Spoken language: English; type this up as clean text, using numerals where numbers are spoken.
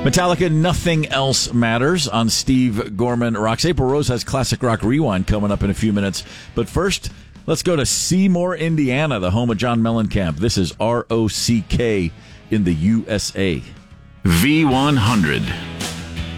Metallica, Nothing Else Matters on Steve Gorman Rocks. April Rose has Classic Rock Rewind coming up in a few minutes. But first, let's go to Seymour, Indiana, the home of John Mellencamp. This is ROCK in the USA. V100.